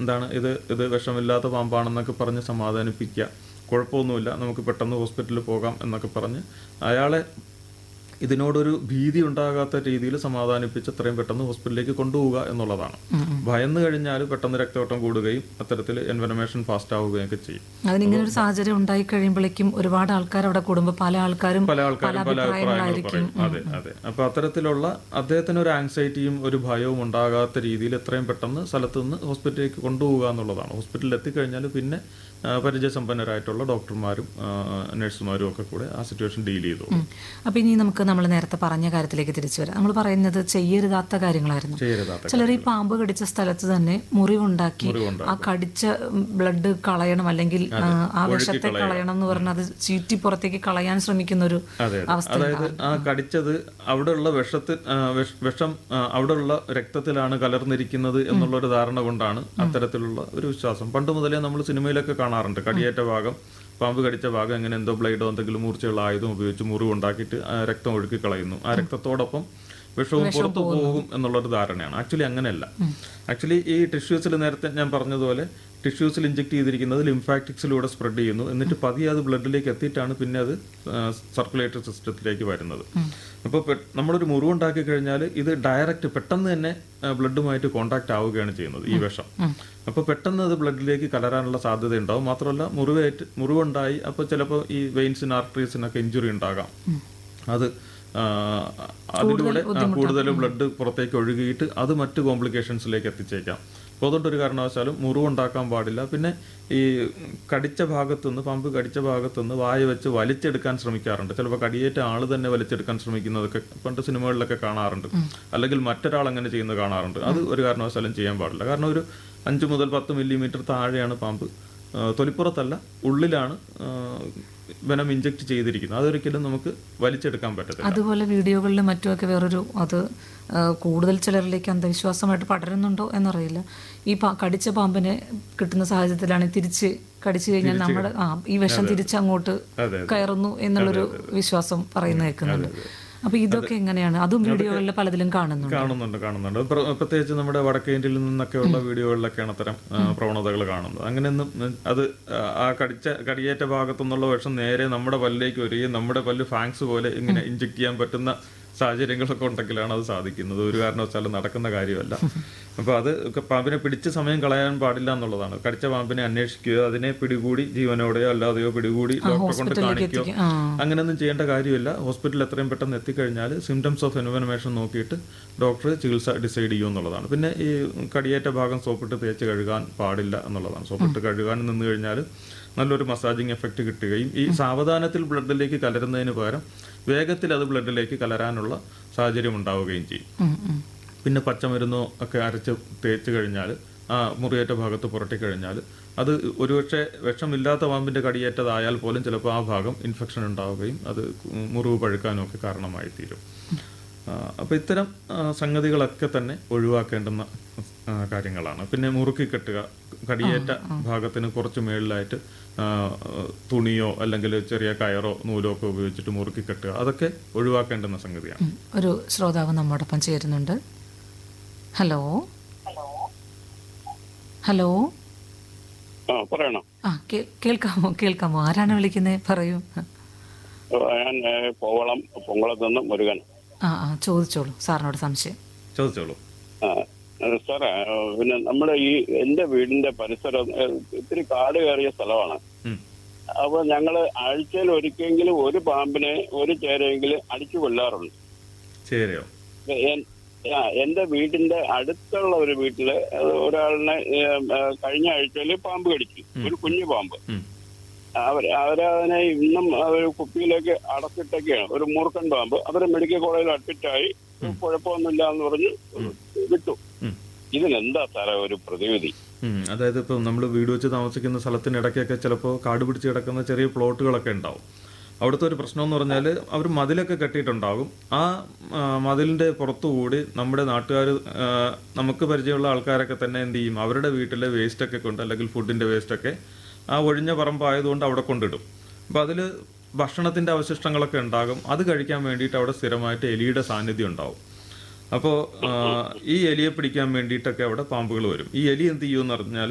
എന്താണ് ഇത് വിഷമില്ലാത്ത പാമ്പാണെന്നൊക്കെ പറഞ്ഞ് സമാധാനിപ്പിക്കുക. കുഴപ്പമൊന്നുമില്ല, നമുക്ക് പെട്ടെന്ന് ഹോസ്പിറ്റലിൽ പോകാം എന്നൊക്കെ പറഞ്ഞ് അയാളെ ഇതിനോടൊരു ഭീതി ഉണ്ടാകാത്ത രീതിയിൽ സമാധാനിപ്പിച്ച് എത്രയും പെട്ടെന്ന് ഹോസ്പിറ്റലിലേക്ക് കൊണ്ടുപോവുക എന്നുള്ളതാണ്. ഭയന്ന് കഴിഞ്ഞാൽ പെട്ടെന്ന് രക്തയോട്ടം കൂടുകയും അത്തരത്തിൽ എൻവനമേഷൻ ഫാസ്റ്റ് ആവുകയും ഒക്കെ ചെയ്യും. അതിനിങ്ങനെ ഒരു സാഹചര്യം ഉണ്ടായി കഴിയുമ്പോഴേക്കും ഒരുപാട് ആൾക്കാർ അവിടെ കൂടുമ്പോൾ പല ആൾക്കാരും പല അഭിപ്രായങ്ങൾ പറയും. അതെ അതെ. അപ്പൊ അത്തരത്തിലുള്ള അദ്ദേഹത്തിന് ഒരു ആങ്സൈറ്റിയും ഒരു ഭയവും ഉണ്ടാകാത്ത രീതിയിൽ എത്രയും പെട്ടെന്ന് സ്ഥലത്ത് നിന്ന് ഹോസ്പിറ്റലിലേക്ക് കൊണ്ടുപോവുക എന്നുള്ളതാണ്. ഹോസ്പിറ്റലിൽ എത്തിക്കഴിഞ്ഞാൽ പിന്നെ പരിചയസമ്പന്നരായിട്ടുള്ള ഡോക്ടർമാരും നഴ്സുമാരും ഒക്കെ കൂടെ ആ സിറ്റുവേഷൻ ഡീൽ ചെയ്തോളൂ. അപ്പൊ ഇനി നമുക്ക് നമ്മൾ നേരത്തെ പറഞ്ഞ കാര്യത്തിലേക്ക് തിരിച്ചു വരാം. നമ്മൾ പറയുന്നത് ചെയ്യരുതാത്ത കാര്യങ്ങളായിരുന്നു. ചിലർ ഈ പാമ്പ് കടിച്ച സ്ഥലത്ത് തന്നെ മുറിവുണ്ടാക്കി ആ കടിച്ച ബ്ലഡ് കളയണം, അല്ലെങ്കിൽ ആ വിഷത്തെ കളയണം എന്ന് പറഞ്ഞാൽ അത് ചീറ്റി പുറത്തേക്ക് കളയാൻ ശ്രമിക്കുന്ന ഒരു അവസ്ഥ. അതായത് ആ കടിച്ചത് അവിടെയുള്ള വിഷം അവിടെയുള്ള രക്തത്തിലാണ് കലർന്നിരിക്കുന്നത് എന്നുള്ളൊരു ധാരണ കൊണ്ടാണ് അത്തരത്തിലുള്ള ഒരു വിശ്വാസം. പണ്ട് മുതലേ നമ്മൾ സിനിമയിലൊക്കെ കാണാറുണ്ട്. കടിയേറ്റ ഭാഗം, പാമ്പ് കടിച്ച ഭാഗം എങ്ങനെ എന്തോ ബ്ലേഡോ എന്തെങ്കിലും മൂർച്ചയുള്ള ആയുധം ഉപയോഗിച്ച് മുറിവുണ്ടാക്കിയിട്ട് രക്തം ഒഴുക്കി കളയുന്നു. ആ രക്തത്തോടൊപ്പം വിഷവും പുറത്തു പോകും എന്നുള്ളൊരു ധാരണയാണ്. ആക്ച്വലി അങ്ങനെയല്ല. ആക്ച്വലി ഈ ടിഷ്യൂസിൽ നേരത്തെ ഞാൻ പറഞ്ഞതുപോലെ ടിഷ്യൂസിൽ ഇഞ്ചെക്ട് ചെയ്തിരിക്കുന്നത് ലിംഫാറ്റിക്സിലൂടെ സ്പ്രെഡ് ചെയ്യുന്നു. എന്നിട്ട് പതിയെ അത് ബ്ലഡിലേക്ക് എത്തിയിട്ടാണ് പിന്നെ അത് സർക്കുലേറ്ററി സിസ്റ്റത്തിലേക്ക് വരുന്നത്. അപ്പോൾ നമ്മളൊരു മുറിവുണ്ടാക്കി കഴിഞ്ഞാൽ ഇത് ഡയറക്റ്റ് പെട്ടെന്ന് തന്നെ ബ്ലഡുമായിട്ട് കോണ്ടാക്ട് ആവുകയാണ് ചെയ്യുന്നത് ഈ വിഷം. അപ്പോൾ പെട്ടെന്ന് അത് ബ്ലഡിലേക്ക് കലരാനുള്ള സാധ്യത ഉണ്ടാവും. മാത്രമല്ല മുറിവുണ്ടായി അപ്പോൾ ചിലപ്പോൾ ഈ വെയിൻസിന് ആർട്ടറീസിനൊക്കെ ഇഞ്ചുറി ഉണ്ടാകാം. അത് അതിലൂടെ കൂടുതൽ ബ്ലഡ് പുറത്തേക്ക് ഒഴുകിയിട്ട് അത് മറ്റ് കോംപ്ലിക്കേഷൻസിലേക്ക് എത്തിച്ചേക്കാം. അപ്പോൾ അതുകൊണ്ടൊരു കാരണവശാലും മുറിവുണ്ടാക്കാൻ പാടില്ല. പിന്നെ ഈ കടിച്ച ഭാഗത്തുനിന്ന്, പാമ്പ് കടിച്ച ഭാഗത്തുനിന്ന് വായ വെച്ച് വലിച്ചെടുക്കാൻ ശ്രമിക്കാറുണ്ട്. ചിലപ്പോൾ കടിയേറ്റ ആൾ തന്നെ വലിച്ചെടുക്കാൻ ശ്രമിക്കുന്നതൊക്കെ പണ്ട് സിനിമകളിലൊക്കെ കാണാറുണ്ട്. അല്ലെങ്കിൽ മറ്റൊരാൾ അങ്ങനെ ചെയ്യുന്നത് കാണാറുണ്ട്. അത് ഒരു കാരണവശാലും ചെയ്യാൻ പാടില്ല. കാരണം ഒരു 5 മുതൽ 10 മില്ലിമീറ്റർ താഴെയാണ് പാമ്പ്, തൊലിപ്പുറത്തല്ല, ഉള്ളിലാണ് വെനം ഇഞ്ചെക്ട് ചെയ്തിരിക്കുന്നത്. അതൊരിക്കലും നമുക്ക് വലിച്ചെടുക്കാൻ പറ്റത്തില്ല. അതുപോലെ വീഡിയോകളിലും മറ്റുമൊക്കെ വേറൊരു അത് കൂടുതൽ ചിലരിലേക്ക് അന്ധവിശ്വാസമായിട്ട് പടരുന്നുണ്ടോ എന്നറിയില്ല. ഈ കടിച്ച പാമ്പിനെ കിട്ടുന്ന സാഹചര്യത്തിലാണ് തിരിച്ച് കടിച്ചു കഴിഞ്ഞാൽ നമ്മുടെ ഈ വിഷം തിരിച്ച് അങ്ങോട്ട് കയറുന്നു എന്നുള്ളൊരു വിശ്വാസം പറയുന്ന കേൾക്കുന്നുണ്ട്. അപ്പൊ ഇതൊക്കെ എങ്ങനെയാണ്? അതും വീഡിയോകളിൽ പലതിലും കാണുന്നുണ്ട്. പ്രത്യേകിച്ച് നമ്മുടെ വടക്കേ ഇന്ത്യയിൽ നിന്നൊക്കെയുള്ള വീഡിയോകളിലൊക്കെയാണ് അത്തരം പ്രവണതകൾ കാണുന്നത്. അങ്ങനെയൊന്നും അത് ആ കടിയേറ്റ ഭാഗത്തുനിന്നുള്ള വിഷം നേരെ നമ്മുടെ പല്ലിലേക്ക് വരികയും നമ്മുടെ പല്ല് ഫാങ്സ് പോലെ ഇങ്ങനെ ഇഞ്ചെക്ട് ചെയ്യാൻ പറ്റുന്ന സാഹചര്യങ്ങളൊക്കെ ഉണ്ടെങ്കിലാണ് അത് സാധിക്കുന്നത്. ഒരു കാരണവശാലും നടക്കുന്ന കാര്യമല്ല. അപ്പോൾ അത് പാമ്പിനെ പിടിച്ച് സമയം കളയാൻ പാടില്ല എന്നുള്ളതാണ്. കടിച്ച പാമ്പിനെ അന്വേഷിക്കുക, അതിനെ പിടികൂടി ജീവനോടെയോ അല്ലാതെയോ പിടികൂടി ഡോക്ടറെ കൊണ്ട് കാണിക്കുകയോ അങ്ങനെയൊന്നും ചെയ്യേണ്ട കാര്യമില്ല. ഹോസ്പിറ്റലിൽ എത്രയും പെട്ടെന്ന് എത്തിക്കഴിഞ്ഞാൽ സിംറ്റംസ് ഓഫ് എൻവനമേഷൻ നോക്കിയിട്ട് ഡോക്ടർ ചികിത്സ ഡിസൈഡ് ചെയ്യും എന്നുള്ളതാണ്. പിന്നെ ഈ കടിയേറ്റ ഭാഗം സോപ്പിട്ട് തേച്ച് കഴുകാൻ പാടില്ല എന്നുള്ളതാണ്. സോപ്പിട്ട് കഴുകാൻ നിന്ന് കഴിഞ്ഞാൽ നല്ലൊരു മസാജിങ് എഫക്റ്റ് കിട്ടുകയും ഈ സാവധാനത്തിൽ ബ്ലഡിലേക്ക് കലരുന്നതിന് പകരം വേഗത്തിൽ അത് ബ്ലഡിലേക്ക് കലരാനുള്ള സാഹചര്യം ഉണ്ടാവുകയും ചെയ്യും. പിന്നെ പച്ചമരുന്നോ ഒക്കെ അരച്ച് തേച്ച് കഴിഞ്ഞാൽ ആ മുറിയേറ്റ ഭാഗത്ത് പുരട്ടിക്കഴിഞ്ഞാൽ അത് ഒരുപക്ഷെ വിഷമില്ലാത്ത പാമ്പിൻ്റെ കടിയേറ്റതായാൽ പോലും ചിലപ്പോൾ ആ ഭാഗം ഇൻഫെക്ഷൻ ഉണ്ടാവുകയും അത് മുറിവ് പഴുക്കാനും ഒക്കെ കാരണമായി തീരും. അപ്പോൾ ഇത്തരം സംഗതികളൊക്കെ തന്നെ ഒഴിവാക്കേണ്ടുന്ന കാര്യങ്ങളാണ്. പിന്നെ മുറുക്കി കെട്ടുക, കടിയേറ്റ ഭാഗത്തിന് കുറച്ച് മേളിലായിട്ട് തുണിയോ അല്ലെങ്കിൽ ചെറിയ കയറോ നൂലോ ഒക്കെ ഉപയോഗിച്ചിട്ട് മുറുക്കി കെട്ടുക, അതൊക്കെ ഒഴിവാക്കേണ്ടുന്ന സംഗതിയാണ്. ഒരു ശ്രോതാവ് നമ്മോടൊപ്പം ചേരുന്നുണ്ട്. ഹലോ ഹലോ കേൾക്കാമോ? ആരാണ് വിളിക്കുന്നത്? പറയൂ. പൊങ്കുളത്തുനിന്ന് മുരുകൻ. ചോദിച്ചോളൂ, സാറിനോട് സംശയം ചോദിച്ചോളൂ. സാറേ, പിന്നെ നമ്മുടെ എന്റെ വീടിന്റെ പരിസരം ഇത്തിരി കാട് കയറിയ സ്ഥലമാണ്. അപ്പൊ ഞങ്ങള് ആഴ്ചയിൽ ഒരിക്കലെങ്കിലും ഒരു പാമ്പിനെ, ഒരു ചേരയെങ്കിലും അടിച്ചു കൊല്ലാറുണ്ട്. ചേരയോ? എന്റെ വീടിന്റെ അടുത്തുള്ള ഒരു വീട്ടില് ഒരാളിനെ കഴിഞ്ഞ ആഴ്ചയിൽ പാമ്പ് കടിച്ചു, ഒരു കുഞ്ഞു പാമ്പ്. അവരതിനെ ഇന്നും ഒരു കുപ്പിയിലേക്ക് അടച്ചിട്ടൊക്കെയാണ്, ഒരു മൂർഖൻ പാമ്പ്. അവര് മെഡിക്കൽ കോളേജിൽ അഡ്മിറ്റായി, കുഴപ്പമൊന്നുമില്ല എന്ന് പറഞ്ഞ് വിട്ടു. ഇതിനെന്താ സാറേ ഒരു പ്രതിവിധി? അതായത് ഇപ്പം നമ്മൾ വീട് വെച്ച് താമസിക്കുന്ന സ്ഥലത്തിനിടയ്ക്കൊക്കെ ചിലപ്പോൾ കാട് പിടിച്ച് കിടക്കുന്ന ചെറിയ പ്ലോട്ടുകളൊക്കെ ഉണ്ടാവും. അവിടുത്തെ ഒരു പ്രശ്നം എന്ന് പറഞ്ഞാൽ അവർ മതിലൊക്കെ കെട്ടിയിട്ടുണ്ടാകും. ആ മതിലിൻ്റെ പുറത്തുകൂടി നമ്മുടെ നാട്ടുകാർ, നമുക്ക് പരിചയമുള്ള ആൾക്കാരൊക്കെ തന്നെ എന്ത് ചെയ്യും, അവരുടെ വീട്ടിലെ വേസ്റ്റൊക്കെ കൊണ്ട്, അല്ലെങ്കിൽ ഫുഡിൻ്റെ വേസ്റ്റൊക്കെ ആ ഒഴിഞ്ഞ പറമ്പായതുകൊണ്ട് അവിടെ കൊണ്ടിടും. അപ്പോൾ അതിൽ ഭക്ഷണത്തിൻ്റെ അവശിഷ്ടങ്ങളൊക്കെ ഉണ്ടാകും. അത് കഴിക്കാൻ വേണ്ടിയിട്ട് അവിടെ സ്ഥിരമായിട്ട് എലിയുടെ സാന്നിധ്യം ഉണ്ടാവും. അപ്പോൾ ഈ എലിയെ പിടിക്കാൻ വേണ്ടിയിട്ടൊക്കെ അവിടെ പാമ്പുകൾ വരും. ഈ എലി എന്ത് ചെയ്യുമെന്ന് പറഞ്ഞാൽ